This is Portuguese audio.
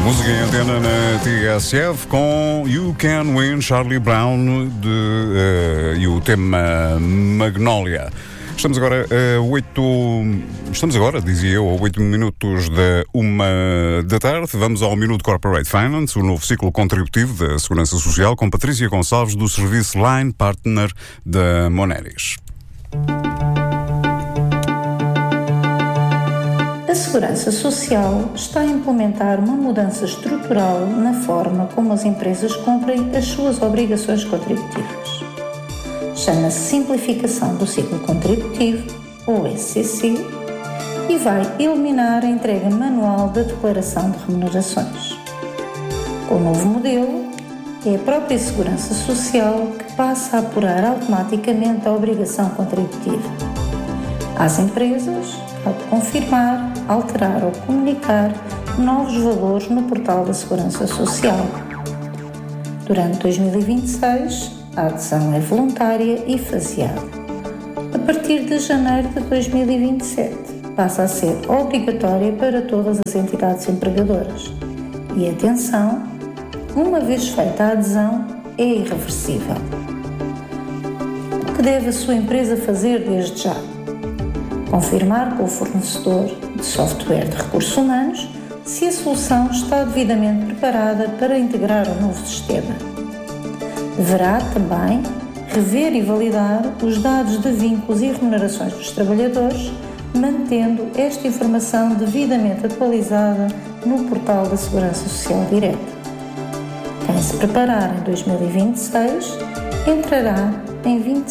Música em antena na TSF com You Can Win, Charlie Brown e o tema Magnolia. Estamos agora a 8 minutos da 1 da tarde. Vamos ao Minuto Corporate Finance, o novo ciclo contributivo da Segurança Social, com Patrícia Gonçalves, do serviço Line Partner da Moneris. A Segurança Social está a implementar uma mudança estrutural na forma como as empresas cumprem as suas obrigações contributivas. Chama-se Simplificação do Ciclo Contributivo, ou SCC, e vai eliminar a entrega manual da declaração de remunerações. Com o novo modelo, é a própria Segurança Social que passa a apurar automaticamente a obrigação contributiva. Às empresas, ao confirmar, alterar ou comunicar novos valores no portal da Segurança Social. Durante 2026, a adesão é voluntária e faseada. A partir de janeiro de 2027, passa a ser obrigatória para todas as entidades empregadoras. E atenção, uma vez feita a adesão, é irreversível. O que deve a sua empresa fazer desde já? Confirmar com o fornecedor de software de recursos humanos se a solução está devidamente preparada para integrar o novo sistema. Deverá também rever e validar os dados de vínculos e remunerações dos trabalhadores, mantendo esta informação devidamente atualizada no portal da Segurança Social Direta. Quem se preparar em 2026 entrará em 25